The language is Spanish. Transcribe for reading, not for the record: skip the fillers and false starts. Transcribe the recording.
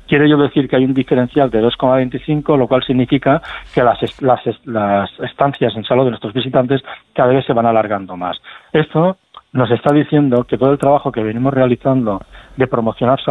quiere yo decir que hay un diferencial de 2,25, lo cual significa que las estancias en salud de nuestros visitantes cada vez se van alargando más. Esto nos está diciendo que todo el trabajo que venimos realizando de promocionar